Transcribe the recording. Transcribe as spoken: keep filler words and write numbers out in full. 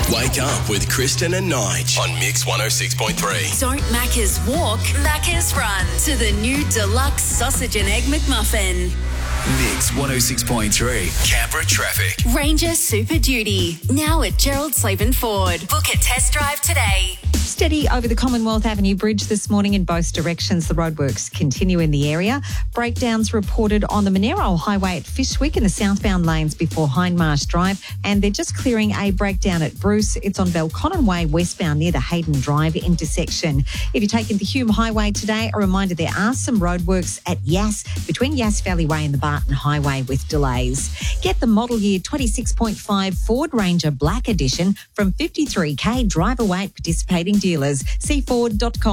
Wake up with Kristen and Nige on Mix one oh six point three. Don't Macca's walk, Macca's run to the new deluxe sausage and egg McMuffin. Mix one oh six point three. Canberra traffic. Ranger Super Duty, now at Gerald Slaven Ford. Book a test drive today. Steady over the Commonwealth Avenue Bridge this morning in both directions. The roadworks continue in the area. Breakdowns reported on the Monero Highway at Fishwick in the southbound lanes before Hindmarsh Drive, and they're just clearing a breakdown at Bruce. It's on Belconnen Way westbound near the Hayden Drive intersection. If you're taking the Hume Highway today, a reminder there are some roadworks at Yass between Yass Valley Way and the Barton Highway with delays. Get the model year twenty-six point five Ford Ranger Black Edition from fifty-three K drive away at participating dealers. See Ford dot com.